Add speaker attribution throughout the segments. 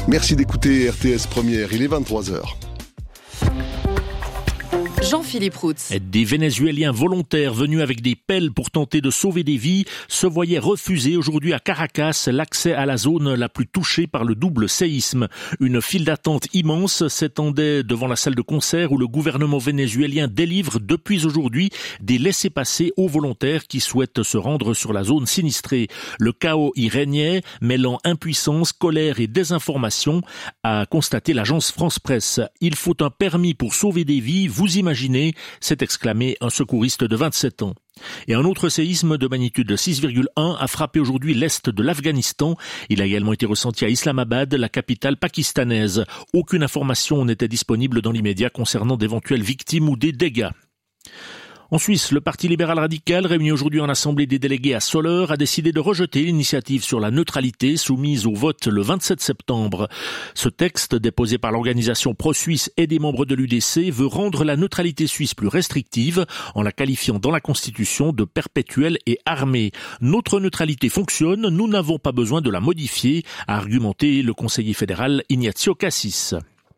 Speaker 1: Merci d'écouter RTS Première, il est 23h.
Speaker 2: Jean-Philippe Roux.
Speaker 3: Des Vénézuéliens volontaires venus avec des pelles pour tenter de sauver des vies se voyaient refuser aujourd'hui à Caracas l'accès à la zone la plus touchée par le double séisme. Une file d'attente immense s'étendait devant la salle de concert où le gouvernement vénézuélien délivre depuis aujourd'hui des laissez-passer aux volontaires qui souhaitent se rendre sur la zone sinistrée. Le chaos y régnait, mêlant impuissance, colère et désinformation, a constaté l'agence France Presse. Il faut un permis pour sauver des vies, vous imaginez, s'est exclamé un secouriste de 27 ans. Et un autre séisme de magnitude 6,1 a frappé aujourd'hui l'est de l'Afghanistan. Il a également été ressenti à Islamabad, la capitale pakistanaise. Aucune information n'était disponible dans l'immédiat concernant d'éventuelles victimes ou des dégâts. En Suisse, le Parti libéral radical, réuni aujourd'hui en assemblée des délégués à Soleure, a décidé de rejeter l'initiative sur la neutralité soumise au vote le 27 septembre. Ce texte, déposé par l'organisation pro-suisse et des membres de l'UDC, veut rendre la neutralité suisse plus restrictive en la qualifiant dans la Constitution de perpétuelle et armée. Notre neutralité fonctionne, nous n'avons pas besoin de la modifier, a argumenté le conseiller fédéral Ignazio Cassis.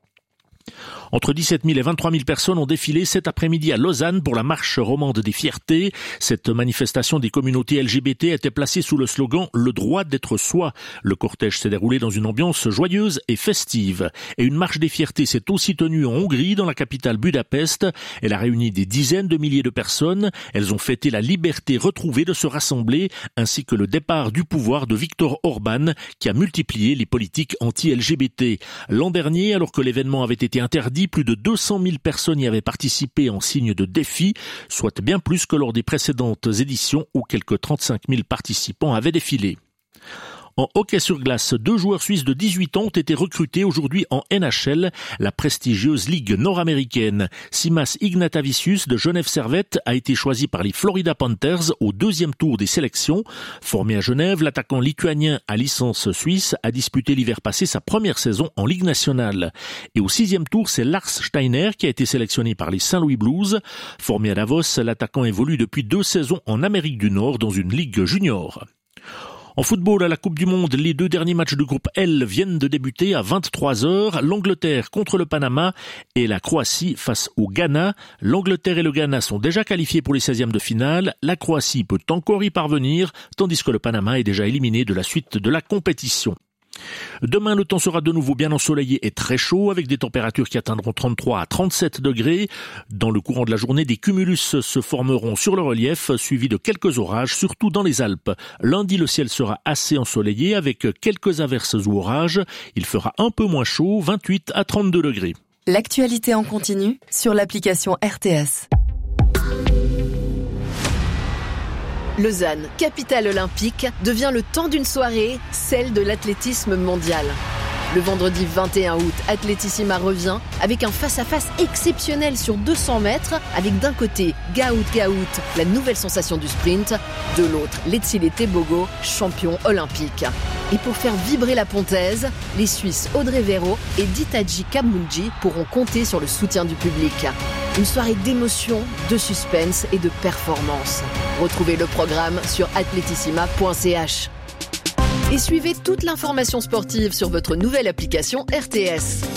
Speaker 3: Entre 17 000 et 23 000 personnes ont défilé cet après-midi à Lausanne pour la marche romande des fiertés. Cette manifestation des communautés LGBT était placée sous le slogan « Le droit d'être soi ». Le cortège s'est déroulé dans une ambiance joyeuse et festive. Et une marche des fiertés s'est aussi tenue en Hongrie, dans la capitale Budapest. Elle a réuni des dizaines de milliers de personnes. Elles ont fêté la liberté retrouvée de se rassembler, ainsi que le départ du pouvoir de Viktor Orban, qui a multiplié les politiques anti-LGBT. L'an dernier, alors que l'événement avait été interdit, plus de 200 000 personnes y avaient participé en signe de défi, soit bien plus que lors des précédentes éditions où quelques 35 000 participants avaient défilé. En hockey sur glace, 2 joueurs suisses de 18 ans ont été recrutés aujourd'hui en NHL, la prestigieuse ligue nord-américaine. Simas Ignatavicius de Genève Servette a été choisi par les Florida Panthers au 2e tour des sélections. Formé à Genève, l'attaquant lituanien à licence suisse a disputé l'hiver passé sa première saison en Ligue nationale. Et au 6e tour, c'est Lars Steiner qui a été sélectionné par les Saint-Louis Blues. Formé à Davos, l'attaquant évolue depuis 2 saisons en Amérique du Nord dans une ligue junior. En football, à la Coupe du Monde, les 2 derniers matchs du groupe L viennent de débuter à 23h. L'Angleterre contre le Panama et la Croatie face au Ghana. L'Angleterre et le Ghana sont déjà qualifiés pour les 16e de finale. La Croatie peut encore y parvenir, tandis que le Panama est déjà éliminé de la suite de la compétition. Demain, le temps sera de nouveau bien ensoleillé et très chaud, avec des températures qui atteindront 33 à 37 degrés. Dans le courant de la journée, des cumulus se formeront sur le relief, suivis de quelques orages, surtout dans les Alpes. Lundi, le ciel sera assez ensoleillé, avec quelques averses ou orages. Il fera un peu moins chaud, 28 à 32 degrés.
Speaker 2: L'actualité en continu sur l'application RTS. Lausanne, capitale olympique, devient le temps d'une soirée, celle de l'athlétisme mondial. Le vendredi 21 août, Atletissima revient avec un face-à-face exceptionnel sur 200 mètres, avec d'un côté Gaout, la nouvelle sensation du sprint, de l'autre Letsile Tebogo, champion olympique. Et pour faire vibrer la pontaise, les Suisses Audrey Véro et Ditaji Kamunji pourront compter sur le soutien du public. Une soirée d'émotion, de suspense et de performance. Retrouvez le programme sur atletissima.ch. Et suivez toute l'information sportive sur votre nouvelle application RTS.